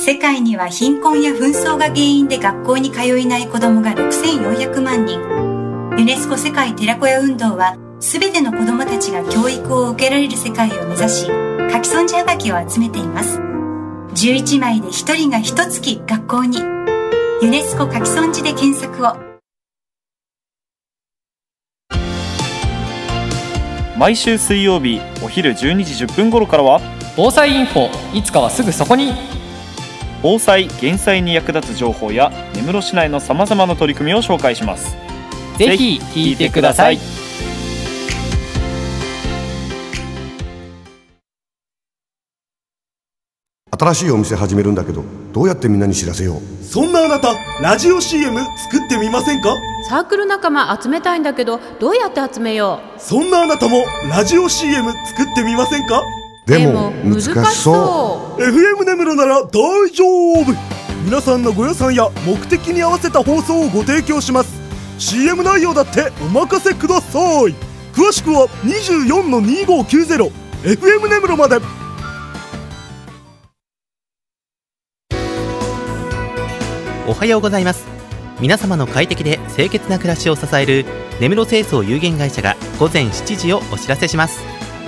世界には貧困や紛争が原因で学校に通えない子どもが6400万人。ユネスコ世界寺子屋運動は、すべての子どもたちが教育を受けられる世界を目指し、書き損じはがきを集めています。11枚で1人が1月学校に。ユネスコ書き損じで検索を。 毎週水曜日お昼12時10分頃からは、 防災インフォ、いつかはすぐそこに。 防災・減災に役立つ情報や根室市内のさまざまな取り組みを紹介します。 ぜひ聞いてください。 新しいお店始めるんだけど、どうやってみんなに知らせよう。 そんなあなた、ラジオ CM 作ってみませんか？ サークル仲間集めたいんだけど、どうやって集めよう。そんなあなたもラジオ CM 作ってみませんか？ でも難しそう。 FM 根室なら大丈夫。皆さんのご予算や目的に合わせた放送をご提供します。 CM 内容だってお任せください。詳しくは 24-2590 FM 根室まで。 おはようございます。皆様の快適で清潔な暮らしを支える根室清掃有限会社が午前7時をお知らせします。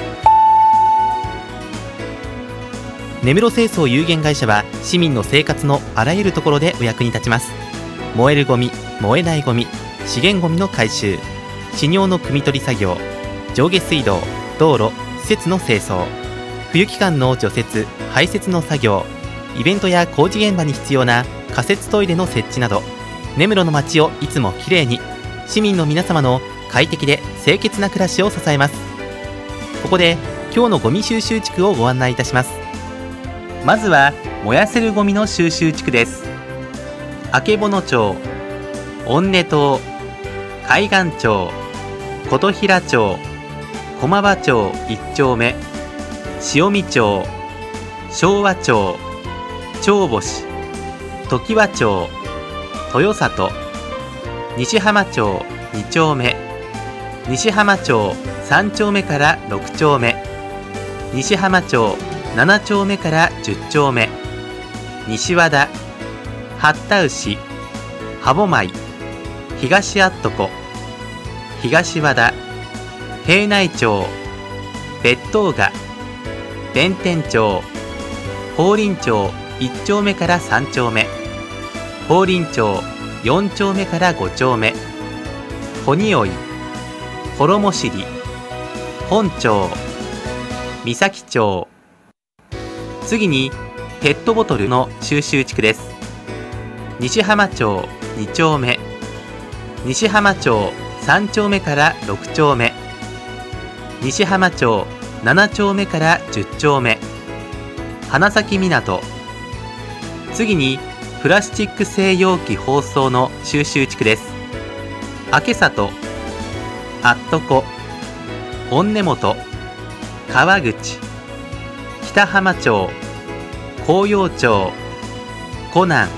根室清掃有限会社は市民の生活のあらゆるところでお役に立ちます。燃えるゴミ、燃えないゴミ、資源ゴミの回収、死尿の汲み取り作業、上下水道、道路、施設の清掃、冬期間の除雪・排雪の作業、イベントや工事現場に必要な仮設トイレの設置など、根室の街をいつもきれいに、市民の皆様の快適で清潔な暮らしを支えます。ここで今日のゴミ収集地区をご案内いたします。まずは燃やせるゴミの収集地区です。曙町、恩根島、海岸町、琴平町、駒場町1丁目、塩見町、昭和町、長星、常盤町、豊里、西浜町2丁目、西浜町3丁目から6丁目、西浜町7丁目から10丁目、西和田、八田牛、歯舞、東あっとこ、東和田、平内町、別当賀、弁天町、法輪町1丁目から3丁目、法輪町4丁目から5丁目、鬼追、衣尻、本町、三崎町。次にペットボトルの収集地区です。西浜町2丁目、西浜町3丁目から6丁目、西浜町7丁目から10丁目、花咲港。次にプラスチック製容器包装の収集地区です。明里、あっとこ、恩根本、川口、北浜町、紅葉町、湖南、